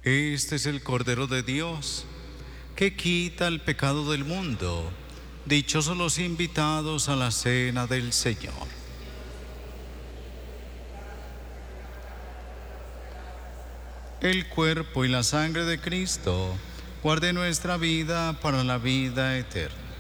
Este es el Cordero de Dios, que quita el pecado del mundo. Dichosos los invitados a la cena del Señor. El cuerpo y la sangre de Cristo guarde nuestra vida para la vida eterna.